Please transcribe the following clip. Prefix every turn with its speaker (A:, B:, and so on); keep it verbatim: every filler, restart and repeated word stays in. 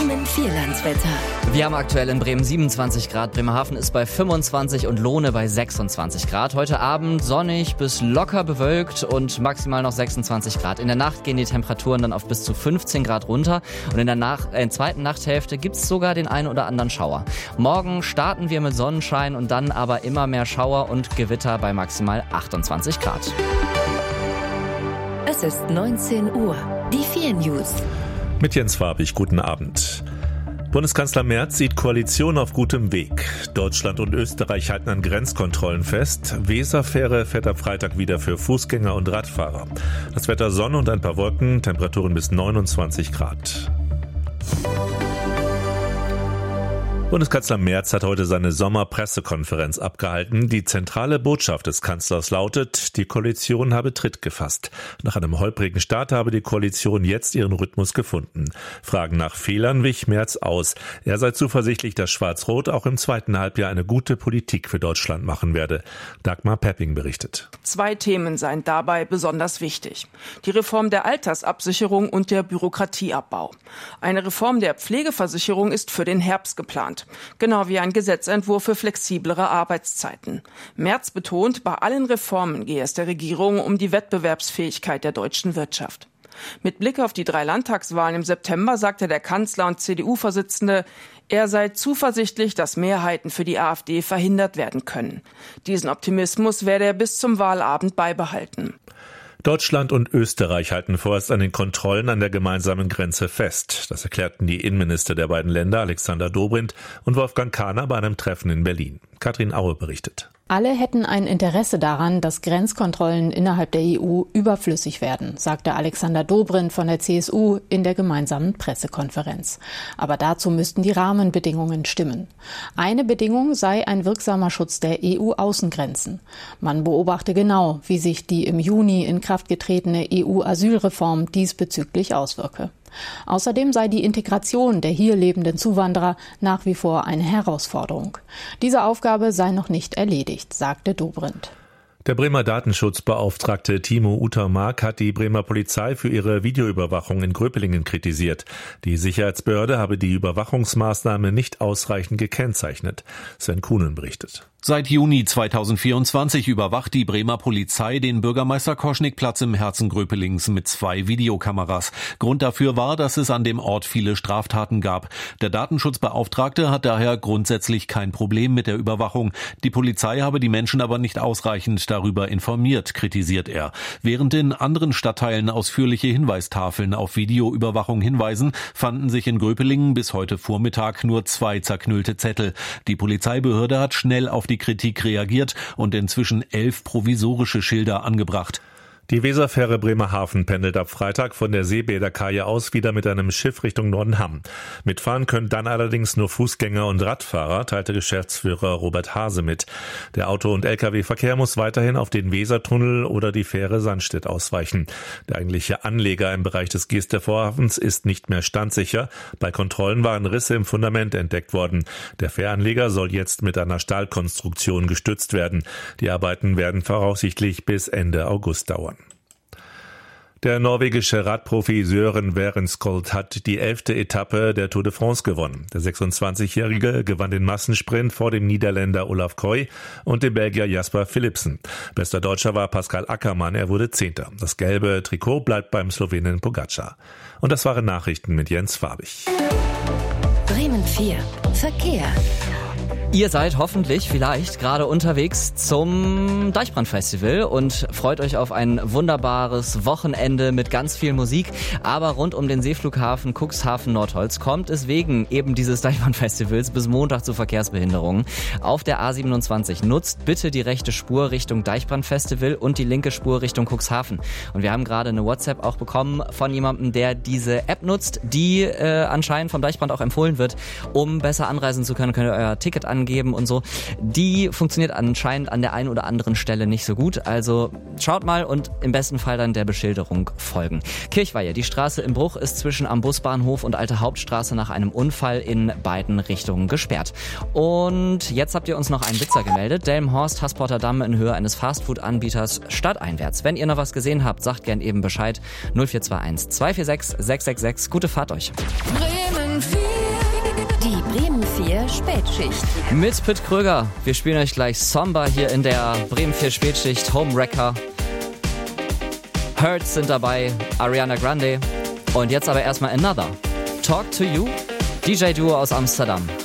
A: Bremen Vierlandswetter.
B: Wir haben aktuell in Bremen siebenundzwanzig Grad, Bremerhaven ist bei fünfundzwanzig und Lohne bei sechsundzwanzig Grad. Heute Abend sonnig bis locker bewölkt und maximal noch sechsundzwanzig Grad. In der Nacht gehen die Temperaturen dann auf bis zu fünfzehn Grad runter und in der, Nach- äh, in der zweiten Nachthälfte gibt es sogar den einen oder anderen Schauer. Morgen starten wir mit Sonnenschein und dann aber immer mehr Schauer und Gewitter bei maximal achtundzwanzig Grad.
A: Es ist neunzehn Uhr. Die vier News.
C: Mit Jens Farbig, guten Abend. Bundeskanzler Merz sieht Koalition auf gutem Weg. Deutschland und Österreich halten an Grenzkontrollen fest. Weserfähre fährt ab Freitag wieder für Fußgänger und Radfahrer. Das Wetter Sonne und ein paar Wolken, Temperaturen bis neunundzwanzig Grad. Bundeskanzler Merz hat heute seine Sommerpressekonferenz abgehalten. Die zentrale Botschaft des Kanzlers lautet, die Koalition habe Tritt gefasst. Nach einem holprigen Start habe die Koalition jetzt ihren Rhythmus gefunden. Fragen nach Fehlern wich Merz aus. Er sei zuversichtlich, dass Schwarz-Rot auch im zweiten Halbjahr eine gute Politik für Deutschland machen werde. Dagmar Pepping berichtet.
D: Zwei Themen seien dabei besonders wichtig. Die Reform der Altersabsicherung und der Bürokratieabbau. Eine Reform der Pflegeversicherung ist für den Herbst geplant. Genau wie ein Gesetzentwurf für flexiblere Arbeitszeiten. Merz betont, bei allen Reformen gehe es der Regierung um die Wettbewerbsfähigkeit der deutschen Wirtschaft. Mit Blick auf die drei Landtagswahlen im September sagte der Kanzler und C D U-Vorsitzende, er sei zuversichtlich, dass Mehrheiten für die AfD verhindert werden können. Diesen Optimismus werde er bis zum Wahlabend beibehalten.
C: Deutschland und Österreich halten vorerst an den Kontrollen an der gemeinsamen Grenze fest. Das erklärten die Innenminister der beiden Länder, Alexander Dobrindt und Wolfgang Kahner, bei einem Treffen in Berlin. Katrin Aue berichtet.
E: Alle hätten ein Interesse daran, dass Grenzkontrollen innerhalb der E U überflüssig werden, sagte Alexander Dobrindt von der C S U in der gemeinsamen Pressekonferenz. Aber dazu müssten die Rahmenbedingungen stimmen. Eine Bedingung sei ein wirksamer Schutz der E U-Außengrenzen. Man beobachte genau, wie sich die im Juni in Kraft getretene E U-Asylreform diesbezüglich auswirke. Außerdem sei die Integration der hier lebenden Zuwanderer nach wie vor eine Herausforderung. Diese Aufgabe sei noch nicht erledigt, sagte Dobrindt.
C: Der Bremer Datenschutzbeauftragte Timo Utermark hat die Bremer Polizei für ihre Videoüberwachung in Gröpelingen kritisiert. Die Sicherheitsbehörde habe die Überwachungsmaßnahme nicht ausreichend gekennzeichnet. Sven Kuhnen berichtet.
F: Seit Juni zweitausendvierundzwanzig überwacht die Bremer Polizei den Bürgermeister-Koschnick-Platz im Herzen Gröpelings mit zwei Videokameras. Grund dafür war, dass es an dem Ort viele Straftaten gab. Der Datenschutzbeauftragte hat daher grundsätzlich kein Problem mit der Überwachung. Die Polizei habe die Menschen aber nicht ausreichend darüber informiert, kritisiert er. Während in anderen Stadtteilen ausführliche Hinweistafeln auf Videoüberwachung hinweisen, fanden sich in Gröpelingen bis heute Vormittag nur zwei zerknüllte Zettel. Die Polizeibehörde hat schnell auf die Kritik reagiert und inzwischen elf provisorische Schilder angebracht.
C: Die Weserfähre Bremerhaven pendelt ab Freitag von der Seebäderkaje aus wieder mit einem Schiff Richtung Nordenham. Mitfahren können dann allerdings nur Fußgänger und Radfahrer, teilte Geschäftsführer Robert Hase mit. Der Auto- und L K W-Verkehr muss weiterhin auf den Wesertunnel oder die Fähre Sandstedt ausweichen. Der eigentliche Anleger im Bereich des Geester-Vorhafens ist nicht mehr standsicher. Bei Kontrollen waren Risse im Fundament entdeckt worden. Der Fähranleger soll jetzt mit einer Stahlkonstruktion gestützt werden. Die Arbeiten werden voraussichtlich bis Ende August dauern. Der norwegische Radprofi Søren Werenskjold hat die elfte Etappe der Tour de France gewonnen. Der sechsundzwanzigjährige gewann den Massensprint vor dem Niederländer Olaf Koy und dem Belgier Jasper Philipsen. Bester Deutscher war Pascal Ackermann, er wurde Zehnter. Das gelbe Trikot bleibt beim Slowenen Pogacar. Und das waren Nachrichten mit Jens Farbig.
A: Bremen vier Verkehr.
B: Ihr seid hoffentlich vielleicht gerade unterwegs zum Deichbrand-Festival und freut euch auf ein wunderbares Wochenende mit ganz viel Musik. Aber rund um den Seeflughafen Cuxhaven-Nordholz kommt es wegen eben dieses Deichbrand-Festivals bis Montag zu Verkehrsbehinderungen. Auf der A siebenundzwanzig nutzt bitte die rechte Spur Richtung Deichbrand-Festival und die linke Spur Richtung Cuxhaven. Und wir haben gerade eine WhatsApp auch bekommen von jemandem, der diese App nutzt, die äh, anscheinend vom Deichbrand auch empfohlen wird, um besser anreisen zu können. Könnt ihr euer Ticket angeben und so. Die funktioniert anscheinend an der einen oder anderen Stelle nicht so gut. Also schaut mal und im besten Fall dann der Beschilderung folgen. Kirchweihe, die Straße im Bruch ist zwischen am Busbahnhof und Alte Hauptstraße nach einem Unfall in beiden Richtungen gesperrt. Und jetzt habt ihr uns noch einen Witzer gemeldet. Delmenhorst, Hassporter Damm in Höhe eines Fastfood-Anbieters stadteinwärts. Wenn ihr noch was gesehen habt, sagt gern eben Bescheid. null vier zwei eins zwei vier sechs sechs sechs sechs. Gute Fahrt euch.
A: Bremen vier Spätschicht.
B: Mit Pitt Kröger. Wir spielen euch gleich Somber hier in der Bremen vier Spätschicht. Homewrecker. Hurts sind dabei. Ariana Grande. Und jetzt aber erstmal Another. Talk to You. D J-Duo aus Amsterdam.